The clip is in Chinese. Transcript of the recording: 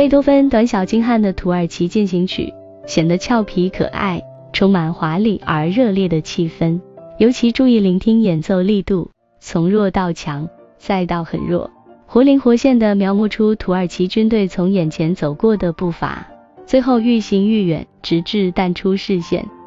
贝多芬短小精悍的土耳其进行曲显得俏皮可爱，充满华丽而热烈的气氛，尤其注意聆听演奏力度，从弱到强，再到很弱，活灵活现地描摹出土耳其军队从眼前走过的步伐，最后愈行愈远，直至淡出视线。